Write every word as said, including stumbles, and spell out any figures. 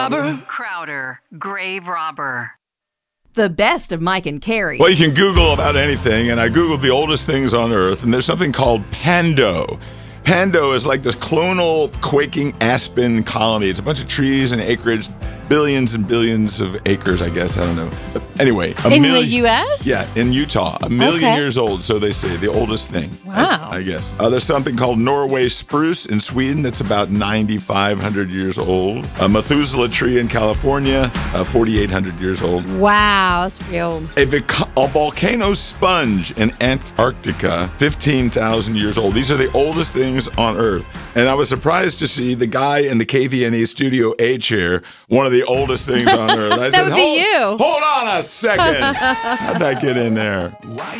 Crowder, grave robber. The best of Mike and Carrie. Well, you can Google about anything, and I Googled the oldest things on Earth, and there's something called Pando. Pando is like this clonal quaking aspen colony. It's a bunch of trees and acreage, billions and billions of acres, I guess. I don't know. But anyway. A in million, the U S? Yeah, in Utah. A million Okay. years old, so they say. The oldest thing. Wow. I, I guess. Uh, there's something called Norway spruce in Sweden that's about ninety-five hundred years old. A Methuselah tree in California, uh, forty-eight hundred years old. Wow, that's pretty old. A, vic- a volcano sponge in Antarctica, fifteen thousand years old. These are the oldest things on Earth. And I was surprised to see the guy in the K V N E Studio A chair, one of the oldest things on Earth. I That said, would be hold, you. hold on a second. How'd that get in there?